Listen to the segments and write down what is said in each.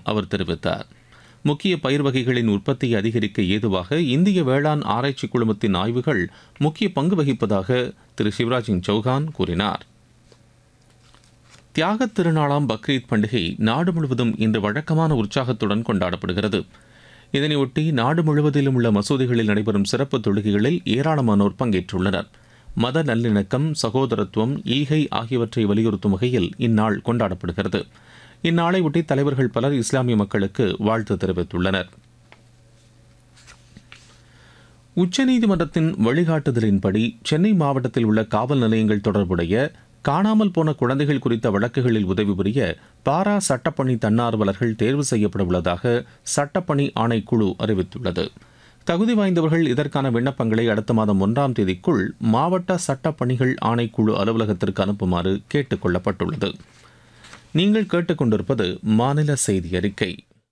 அவர் தெரிவித்தார். முக்கிய பயிர் வகைகளின் உற்பத்தியை அதிகரிக்க ஏதுவாக இந்திய வேளாண் ஆராய்ச்சி குழுமத்தின் ஆய்வுகள் முக்கிய பங்கு வகிப்பதாக திரு சிவராஜ் சிங் சௌஹான் கூறினார். தியாகத் திருநாளாம் பக்ரீத் பண்டிகை நாடு முழுவதும் இன்று வழக்கமான உற்சாகத்துடன் கொண்டாடப்படுகிறது. இதனையொட்டி நாடு முழுவதிலும் உள்ள மசூதிகளில் நடைபெறும் சிறப்பு தொழுகைகளில் ஏராளமானோர் பங்கேற்றுள்ளனர். மத நல்லிணக்கம், சகோதரத்துவம், ஈகை ஆகியவற்றை வலியுறுத்தும் வகையில் இந்நாள் கொண்டாடப்படுகிறது. இந்நாளை ஒட்டி தலைவர்கள் பலர் இஸ்லாமிய மக்களுக்கு வாழ்த்து தெரிவித்துள்ளனர். உச்சநீதிமன்றத்தின் வழிகாட்டுதலின்படி சென்னை மாவட்டத்தில் உள்ள காவல் நிலையங்கள் தொடர்புடைய காணாமல் போன குழந்தைகள் குறித்த வழக்குகளில் உதவி புரிய பாரா சட்டப்பணி தன்னார்வலர்கள் தேர்வு செய்யப்பட உள்ளதாக சட்டப்பணி ஆணைக்குழு அறிவித்துள்ளது. தகுதி வாய்ந்தவர்கள் இதற்கான விண்ணப்பங்களை அடுத்த மாதம் 1ஆம் தேதிக்குள் மாவட்ட சட்டப்பணிகள் ஆணைக்குழு அலுவலகத்திற்கு அனுப்புமாறு கேட்டுக் கொள்ளப்பட்டுள்ளது. நீங்கள் கேட்டுக்கொண்டிருப்பது மாநில செய்தி அறிக்கை.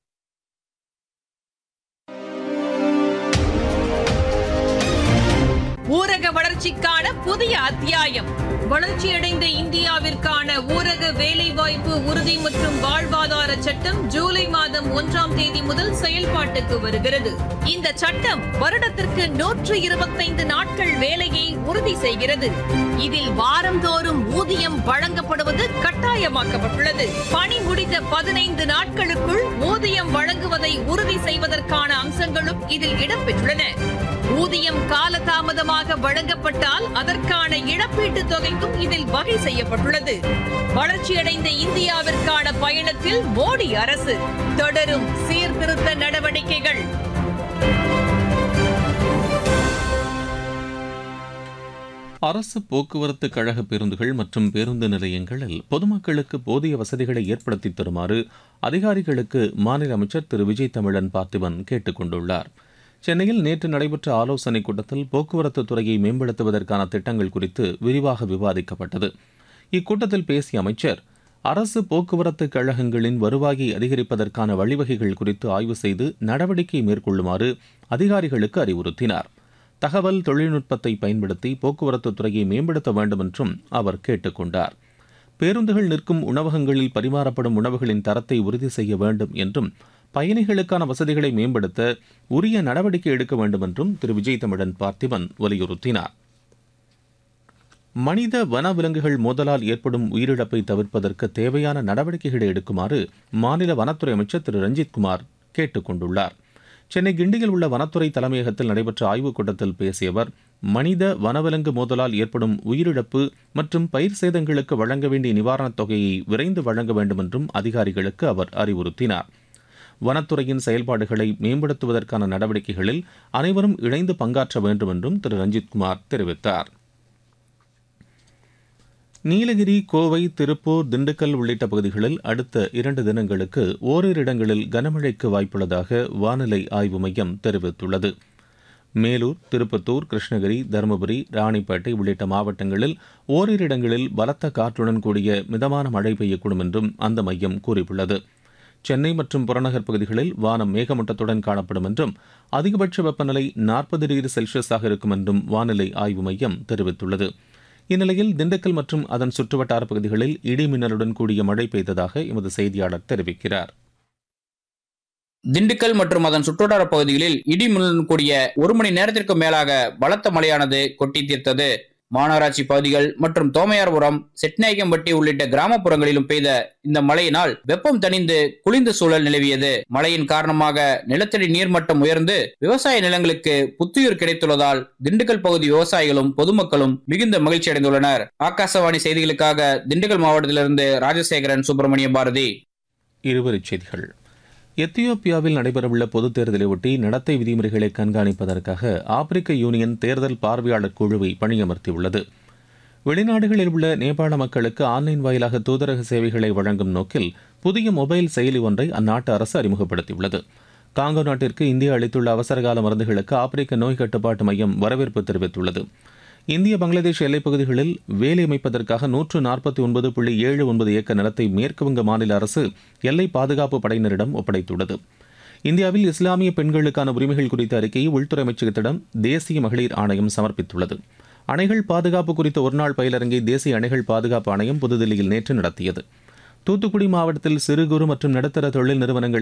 ஊரக வளர்ச்சிக்கான புதிய அத்தியாயம். வளர்ச்சியடைந்த இந்தியாவிற்கான ஊரக வேலைவாய்ப்பு உறுதி மற்றும் வாழ்வாதார சட்டம் ஜூலை மாதம் 1ஆம் தேதி முதல் செயல்பாட்டுக்கு வருகிறது. இந்த சட்டம் வருடத்திற்கு 125 நாட்கள் வேலையை உறுதி செய்கிறது. இதில் வாரந்தோறும் ஊதியம் வழங்கப்படுவது கட்டாயமாக்கப்பட்டுள்ளது. பணி முடிந்த 15 நாட்களுக்குள் ஊதியம் வழங்குவதை உறுதி செய்வதற்கான அம்சங்களும் இதில் இடம்பெற்றுள்ளன. ஊதியம் காலதாமதமாக வழங்கப்பட்டால் அதற்கான இழப்பீட்டுத் தொகைக்கும் இதில் வகை செய்யப்பட்டுள்ளது. வளர்ச்சியடைந்த இந்தியாவிற்கான பயணத்தில் மோடி அரசு தொடரும் சீர்திருத்த நடவடிக்கைகள். அரசு போக்குவரத்து கழக பேருந்துகள் மற்றும் பேருந்து நிலையங்களில் பொதுமக்களுக்கு போதிய வசதிகளை ஏற்படுத்தி தருமாறு அதிகாரிகளுக்கு மாநில அமைச்சர் திரு விஜய் தமிழன் பார்த்திபன் கேட்டுக் கொண்டுள்ளார். சென்னையில் நேற்று நடைபெற்ற ஆலோசனைக் கூட்டத்தில் போக்குவரத்து துறையை மேம்படுத்துவதற்கான திட்டங்கள் குறித்து விரிவாக விவாதிக்கப்பட்டது. இக்கூட்டத்தில் பேசிய அமைச்சர், அரசு போக்குவரத்து கழகங்களின் வருவாயை அதிகரிப்பதற்கான வழிவகைகள் குறித்து ஆய்வு செய்து நடவடிக்கை மேற்கொள்ளுமாறு அதிகாரிகளுக்கு அறிவுறுத்தினார். தகவல் தொழில்நுட்பத்தை பயன்படுத்தி போக்குவரத்து துறையை மேம்படுத்த வேண்டும் என்றும் அவர் கேட்டுக் கொண்டார். பேருந்துகள் நிற்கும் உணவகங்களில் பரிமாறப்படும் உணவுகளின் தரத்தை உறுதி செய்ய வேண்டும் என்றும் பயணிகளுக்கான வசதிகளை மேம்படுத்த உரிய நடவடிக்கை எடுக்க வேண்டும் என்றும் திரு விஜய் தமிழன் பார்த்திபன் வலியுறுத்தினார். மனித வனவிலங்குகள் மோதலால் ஏற்படும் உயிரிழப்பை தவிர்ப்பதற்கு தேவையான நடவடிக்கைகளை எடுக்குமாறு மாநில வனத்துறை அமைச்சர் திரு ரஞ்சித்குமார் கேட்டுக் கொண்டுள்ளார். சென்னை கிண்டியில் உள்ள வனத்துறை தலைமையகத்தில் நடைபெற்ற ஆய்வுக் கூட்டத்தில் பேசிய அவர், மனித வனவிலங்கு மோதலால் ஏற்படும் உயிரிழப்பு மற்றும் பயிர் சேதங்களுக்கு வழங்க வேண்டிய நிவாரணத் தொகையை விரைந்து வழங்க வேண்டும் என்றும் அதிகாரிகளுக்கு அவர் அறிவுறுத்தினார். வனத்துறையின் செயல்பாடுகளை மேம்படுத்துவதற்கான நடவடிக்கைகளில் அனைவரும் இணைந்து பங்காற்ற வேண்டும் என்றும் திரு ரஞ்சித்குமார் தெரிவித்தார். நீலகிரி, கோவை, திருப்பூர், திண்டுக்கல் உள்ளிட்ட பகுதிகளில் அடுத்த 2 தினங்களுக்கு ஓரிரு இடங்களில் கனமழைக்கு வாய்ப்புள்ளதாக வானிலை ஆய்வு மையம் தெரிவித்துள்ளது. மேலூர், திருப்பத்தூர், கிருஷ்ணகிரி, தருமபுரி, ராணிப்பேட்டை உள்ளிட்ட மாவட்டங்களில் ஓரிரு இடங்களில் பலத்த காற்றுடன் கூடிய மிதமான மழை பெய்யக்கூடும் என்றும் அந்த மையம் கூறியுள்ளது. சென்னை மற்றும் புறநகர் பகுதிகளில் வானம் மேகமூட்டத்துடன் காணப்படும் என்றும் அதிகபட்ச வெப்பநிலை 40 டிகிரி செல்சியஸாக இருக்கும் என்றும் வானிலை ஆய்வு மையம் தெரிவித்துள்ளது. இந்நிலையில் திண்டுக்கல் மற்றும் அதன் சுற்றுவட்டார பகுதிகளில் இடி மின்னலுடன் கூடிய மழை பெய்ததாக எமது செய்தியாளர் தெரிவிக்கிறார். திண்டுக்கல் மற்றும் அதன் சுற்றுவட்டார பகுதிகளில் இடி மின்னலுடன் கூடிய 1 மணி நேரத்திற்கு மேலாக பலத்த மழையானது கொட்டி தீர்த்தது. மாநகராட்சி பகுதிகள் மற்றும் தோமையார்புரம், செட்நாயக்கம்பட்டி உள்ளிட்ட கிராமப்புறங்களிலும் பெய்த இந்த மழையினால் வெப்பம் தணிந்து குளிர்ந்த சூழல் நிலவியது. மழையின் காரணமாக நிலத்தடி நீர்மட்டம் உயர்ந்து விவசாய நிலங்களுக்கு புத்துயிர் கிடைத்துள்ளதால் திண்டுக்கல் பகுதி விவசாயிகளும் பொதுமக்களும் மிகுந்த மகிழ்ச்சி அடைந்துள்ளனர். ஆகாசவாணி செய்திகளுக்காக திண்டுக்கல் மாவட்டத்திலிருந்து ராஜசேகரன், சுப்பிரமணிய பாரதி. இருவரிச் செய்திகள். எத்தியோப்பியாவில் நடைபெறவுள்ள பொதுத் தேர்தலையொட்டி நடத்தை விதிமுறைகளை கண்காணிப்பதற்காக ஆப்பிரிக்க யூனியன் தேர்தல் பார்வையாளர் குழுவை பணியமர்த்தியுள்ளது. வெளிநாடுகளில் உள்ள நேபாள மக்களுக்கு ஆன்லைன் வாயிலாக தூதரக சேவைகளை வழங்கும் நோக்கில் புதிய மொபைல் செயலி ஒன்றை அந்நாட்டு அரசு அறிமுகப்படுத்தியுள்ளது. காங்கோ நாட்டிற்கு இந்தியா அளித்துள்ள அவசரகால மருந்துகளுக்கு ஆப்பிரிக்க நோய் கட்டுப்பாட்டு மையம் வரவேற்பு தெரிவித்துள்ளது. இந்திய பங்களாதேஷ் எல்லைப் பகுதிகளில் வேலை அமைப்பதற்காக 149.79 ஏக்கர் நிலத்தை மேற்குவங்க மாநில அரசு எல்லை பாதுகாப்பு படையினரிடம் ஒப்படைத்துள்ளது. இந்தியாவில் இஸ்லாமிய பெண்களுக்கான உரிமைகள் குறித்த அறிக்கையை உள்துறை அமைச்சகத்திடம் தேசிய மகளிர் ஆணையம் சமர்ப்பித்துள்ளது. அணைகள் பாதுகாப்பு குறித்த ஒருநாள் பயிலரங்கை தேசிய அணைகள் பாதுகாப்பு ஆணையம் புதுதில்லியில் நேற்று நடத்தியது. தூத்துக்குடி மாவட்டத்தில் சிறு குறு மற்றும் நடுத்தர தொழில் நிறுவனங்கள்